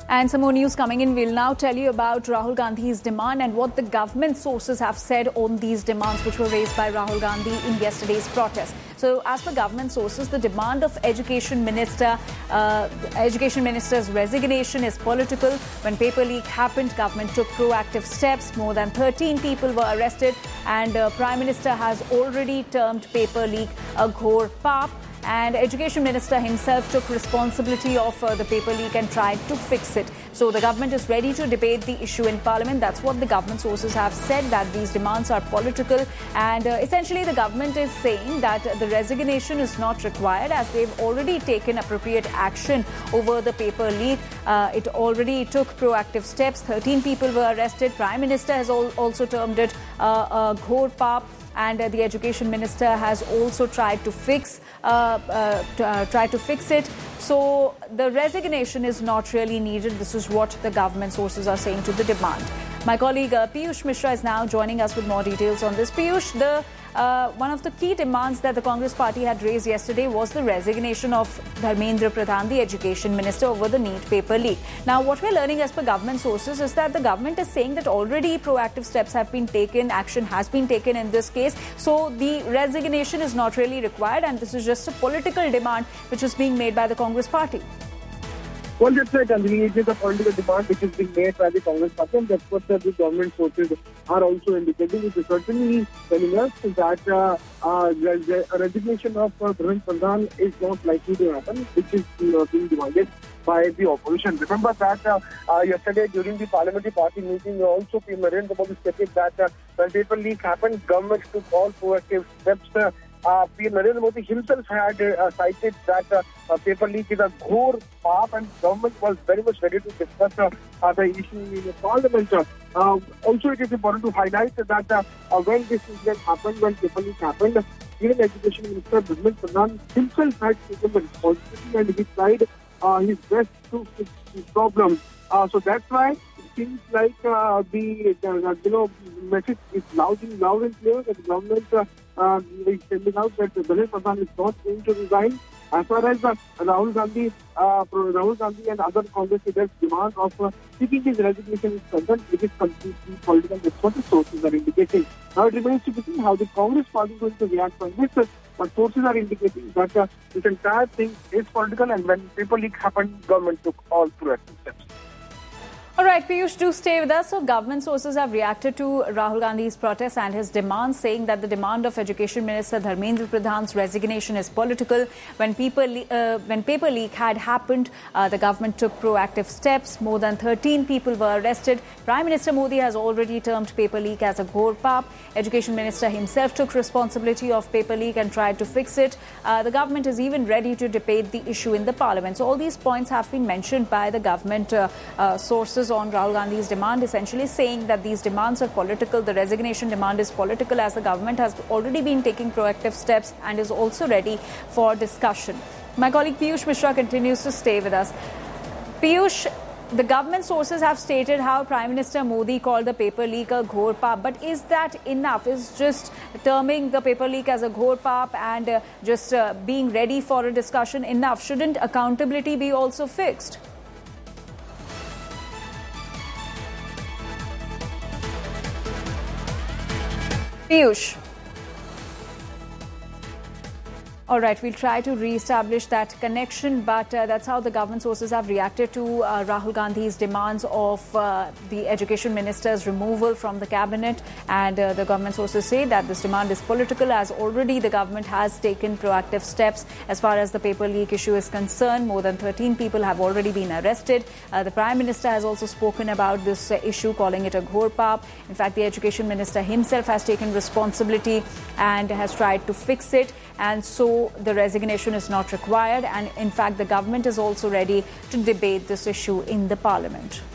And some more news coming in. We'll now tell you about Rahul Gandhi's demand and what the government sources have said on these demands which were raised by Rahul Gandhi in yesterday's protest. So, as per government sources, the demand of Education Minister's resignation is political. When paper leak happened, government took proactive steps. More than 13 people were arrested, and Prime Minister has already termed paper leak a ghor paap. And Education Minister himself took responsibility of the paper leak and tried to fix it. So the government is ready to debate the issue in Parliament. That's what the government sources have said, that these demands are political. And essentially the government is saying that the resignation is not required as they've already taken appropriate action over the paper leak. It already took proactive steps. 13 people were arrested. Prime Minister has also termed it a ghor paap. And the Education Minister has also tried to fix it. So the resignation is not really needed. This is what the government sources are saying to the demand. My colleague Piyush Mishra is now joining us with more details on this. Piyush, one of the key demands that the Congress party had raised yesterday was the resignation of Dharmendra Pradhan, the Education Minister, over the NEET paper leak. Now, what we're learning as per government sources is that the government is saying that already proactive steps have been taken, action has been taken in this case. So the resignation is not really required, and this is just a political demand which is being made by the Congress party. Well, that's right, Anjali. It is a political demand which is being made by the Congress party, and that's what the government sources are also indicating. It is certainly telling us that a resignation of Dharmendra Pradhan is not likely to happen, which is being demanded by the opposition. Remember that yesterday during the parliamentary party meeting, also Narendra Modi stated that when paper leak happened, government took all proactive steps. Narendra Modi himself had cited that paper leak is a ghor paap, and government was very much ready to discuss the issue in the parliament. Also, it is important to highlight that when this incident happened, when paper leak happened, even Education Minister Dharmendra Pradhan himself had taken the responsibility and he tried his best to fix the problem. So that's why it seems like the message is loud and clear that the government is sending out that Dharmendra Pradhan is not going to resign. As far as Rahul Gandhi and other Congress leaders' demand of seeking his resignation is concerned, it is completely political. That's what the sources are indicating. Now it remains to be seen how the Congress party is going to react on this. But sources are indicating that this entire thing is political, and when paper leak happened, government took all proactive steps. All right, Piyush, do stay with us. So government sources have reacted to Rahul Gandhi's protest and his demands, saying that the demand of Education Minister Dharmendra Pradhan's resignation is political. When paper leak had happened, the government took proactive steps. More than 13 people were arrested. Prime Minister Modi has already termed paper leak as a ghor paap. Education Minister himself took responsibility of paper leak and tried to fix it. The government is even ready to debate the issue in the parliament. So all these points have been mentioned by the government sources on Rahul Gandhi's demand, essentially saying that these demands are political. The resignation demand is political, as the government has already been taking proactive steps and is also ready for discussion. My colleague Piyush Mishra continues to stay with us. Piyush, the government sources have stated how Prime Minister Modi called the paper leak a ghor paap. But is that enough? Is just terming the paper leak as a ghor paap and just being ready for a discussion enough? Shouldn't accountability be also fixed? Piyush. All right, we'll try to re-establish that connection, but that's how the government sources have reacted to Rahul Gandhi's demands of the Education Minister's removal from the cabinet. And the government sources say that this demand is political, as already the government has taken proactive steps as far as the paper leak issue is concerned. More than 13 people have already been arrested. The Prime Minister has also spoken about this issue, calling it a ghor paap. In fact, the Education Minister himself has taken responsibility and has tried to fix it. And so the resignation is not required. And in fact, the government is also ready to debate this issue in the parliament.